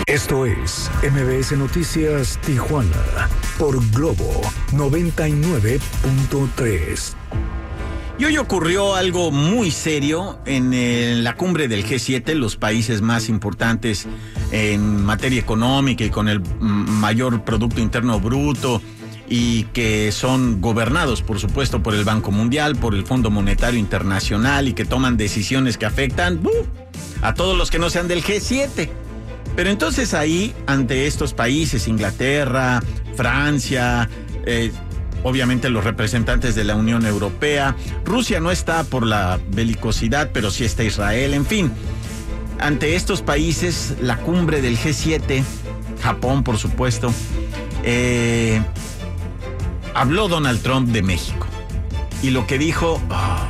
Esto es MBS Noticias Tijuana por Globo 99.3. Y hoy ocurrió algo muy serio en la cumbre del G7, los países más importantes en materia económica y con el mayor Producto Interno Bruto, y que son gobernados, por supuesto, por el Banco Mundial, por el Fondo Monetario Internacional, y que toman decisiones que afectan a todos los que no sean del G7. Pero entonces ahí, ante estos países, Inglaterra, Francia, obviamente los representantes de la Unión Europea, Rusia no está por la belicosidad, pero sí está Israel, en fin. Ante estos países, la cumbre del G7, Japón, por supuesto, habló Donald Trump de México. Y lo que dijo,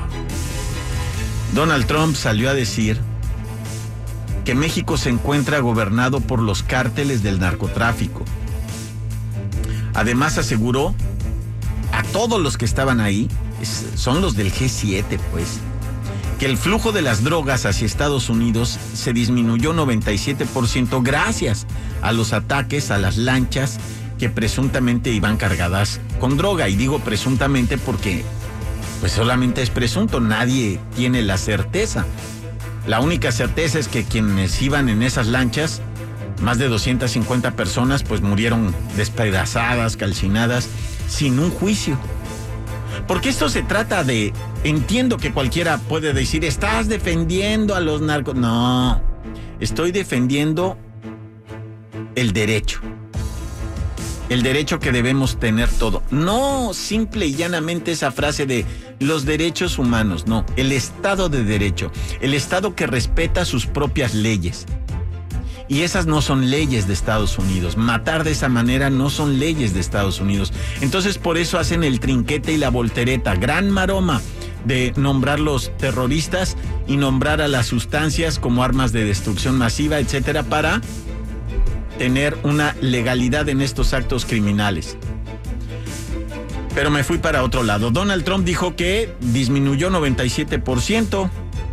Donald Trump salió a decir que México se encuentra gobernado por los cárteles del narcotráfico. Además aseguró a todos los que estaban ahí, son los del G7 pues, que el flujo de las drogas hacia Estados Unidos se disminuyó 97% gracias a los ataques a las lanchas que presuntamente iban cargadas con droga. Y digo presuntamente porque pues solamente es presunto, nadie tiene la certeza. La única certeza es que quienes iban en esas lanchas, más de 250 personas, pues murieron despedazadas, calcinadas, sin un juicio. Porque esto se trata de... Entiendo que cualquiera puede decir, estás defendiendo a los narcos. No, estoy defendiendo el derecho. El derecho que debemos tener todo. No simple y llanamente esa frase de los derechos humanos, no. El Estado de Derecho. El Estado que respeta sus propias leyes. Y esas no son leyes de Estados Unidos. Matar de esa manera no son leyes de Estados Unidos. Entonces por eso hacen el trinquete y la voltereta. Gran maroma de nombrar los terroristas y nombrar a las sustancias como armas de destrucción masiva, etcétera, para tener una legalidad en estos actos criminales. Pero me fui para otro lado. Donald Trump dijo que disminuyó 97%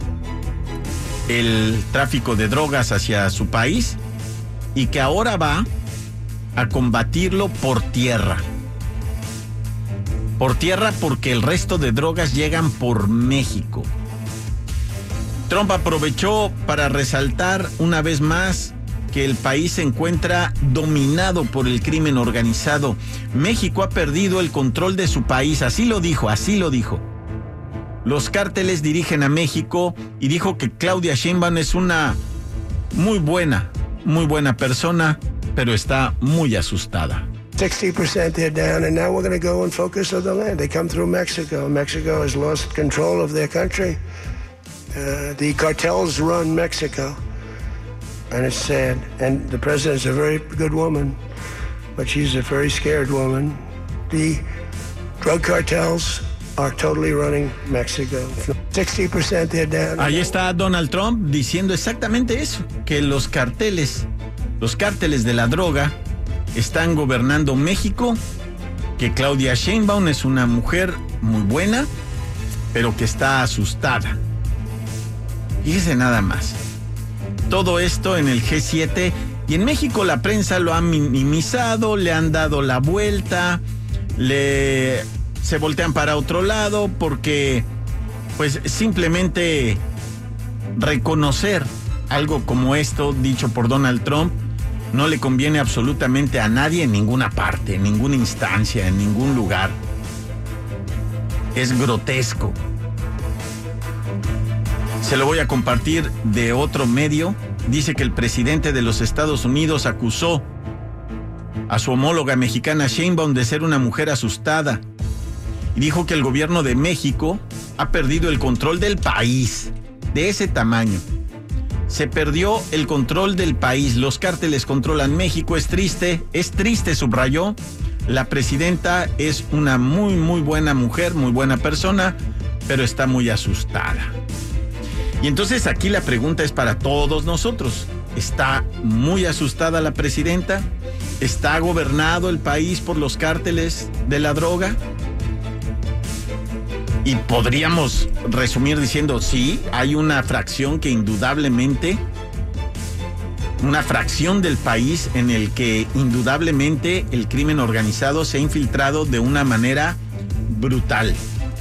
el tráfico de drogas hacia su país y que ahora va a combatirlo por tierra. Por tierra porque el resto de drogas llegan por México. Trump aprovechó para resaltar una vez más que el país se encuentra dominado por el crimen organizado. México ha perdido el control de su país, así lo dijo. Los cárteles dirigen a México y dijo que Claudia Sheinbaum es una muy buena persona, pero está muy asustada. 60% they're down, and now we're going to go and focus on the land. They come through Mexico. Mexico has lost control of their country. The cartels run Mexico. And it's sad. And the president's a very good woman, but she's a very scared woman. The drug cartels are totally running Mexico. 60% they're down. Ahí está Donald Trump diciendo exactamente eso, que los cárteles de la droga están gobernando México, que Claudia Sheinbaum es una mujer muy buena, pero que está asustada. Fíjese nada más. Todo esto en el G7, y en México la prensa lo ha minimizado, le han dado la vuelta, se voltean para otro lado porque pues simplemente reconocer algo como esto dicho por Donald Trump no le conviene absolutamente a nadie en ninguna parte, en ninguna instancia, en ningún lugar. Es grotesco. Se lo voy a compartir de otro medio. Dice que el presidente de los Estados Unidos acusó a su homóloga mexicana Sheinbaum de ser una mujer asustada. Y dijo que el gobierno de México ha perdido el control del país, de ese tamaño. Se perdió el control del país. Los cárteles controlan México. Es triste, subrayó. La presidenta es una muy buena mujer, muy buena persona, pero está muy asustada. Y entonces aquí la pregunta es para todos nosotros. ¿Está muy asustada la presidenta? ¿Está gobernado el país por los cárteles de la droga? Y podríamos resumir diciendo, sí, hay una fracción que indudablemente una fracción del país en el que indudablemente el crimen organizado se ha infiltrado de una manera brutal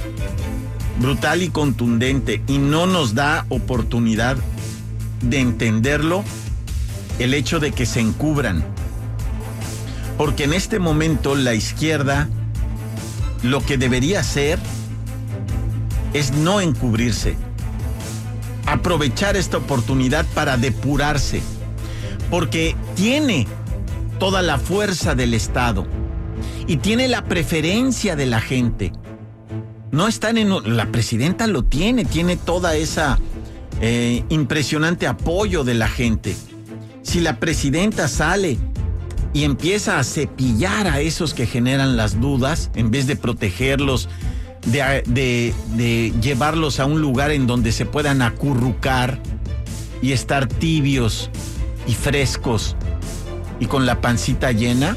y contundente, y no nos da oportunidad de entenderlo el hecho de que se encubran. Porque en este momento la izquierda lo que debería hacer es no encubrirse, aprovechar esta oportunidad para depurarse, porque tiene toda la fuerza del Estado y tiene la preferencia de la gente. No están la presidenta lo tiene toda esa impresionante apoyo de la gente. Si la presidenta sale y empieza a cepillar a esos que generan las dudas, en vez de protegerlos, de llevarlos a un lugar en donde se puedan acurrucar y estar tibios y frescos y con la pancita llena,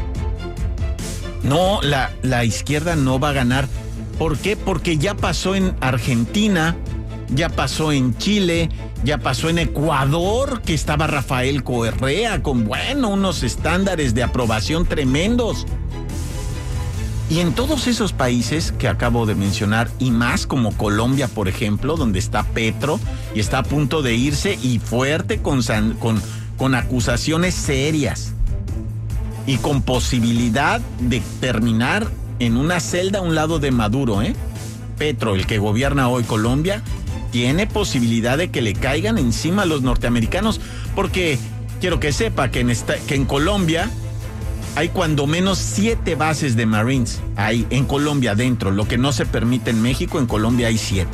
no, la izquierda no va a ganar. ¿Por qué? Porque ya pasó en Argentina, ya pasó en Chile, ya pasó en Ecuador, que estaba Rafael Correa con, unos estándares de aprobación tremendos. Y en todos esos países que acabo de mencionar, y más como Colombia, por ejemplo, donde está Petro y está a punto de irse y fuerte con acusaciones serias y con posibilidad de terminar en una celda a un lado de Maduro, Petro, el que gobierna hoy Colombia, tiene posibilidad de que le caigan encima a los norteamericanos, porque quiero que sepa que en Colombia hay cuando menos 7 bases de Marines. Hay en Colombia adentro, lo que no se permite en México, en Colombia hay 7.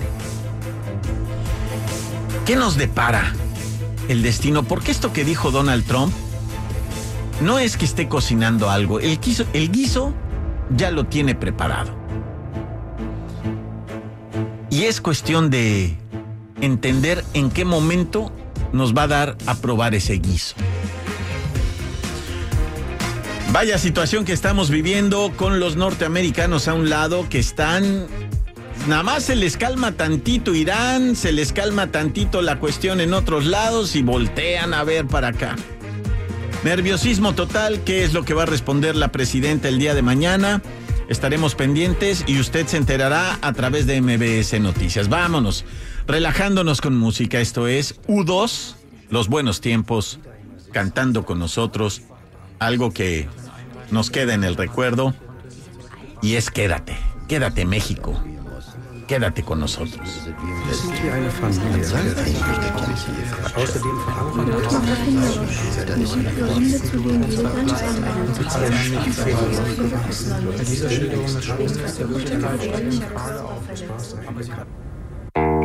¿Qué nos depara el destino? Porque esto que dijo Donald Trump no es que esté cocinando algo, el guiso ya lo tiene preparado. Y es cuestión de entender en qué momento nos va a dar a probar ese guiso. Vaya situación que estamos viviendo con los norteamericanos a un lado, que están, nada más se les calma tantito Irán, se les calma tantito la cuestión en otros lados y voltean a ver para acá. Nerviosismo total. ¿Qué es lo que va a responder la presidenta el día de mañana? Estaremos pendientes y usted se enterará a través de MBS Noticias. Vámonos, relajándonos con música. Esto es U2, Los Buenos Tiempos, cantando con nosotros algo que nos queda en el recuerdo, y es quédate México, quédate con nosotros.